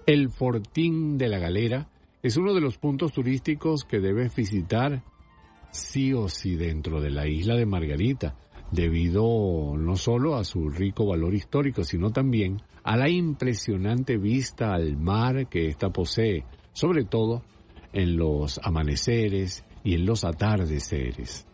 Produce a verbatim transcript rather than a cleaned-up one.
El Fortín de la Galera es uno de los puntos turísticos que debes visitar sí o sí dentro de la isla de Margarita, debido no solo a su rico valor histórico, sino también a la impresionante vista al mar que ésta posee, sobre todo en los amaneceres y en los atardeceres.